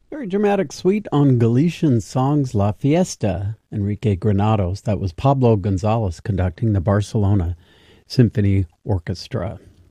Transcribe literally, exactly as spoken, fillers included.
Very dramatic suite on Galician songs La Fiesta, Enrique Granados. That was Pablo Gonzalez conducting the Barcelona Symphony Orchestra.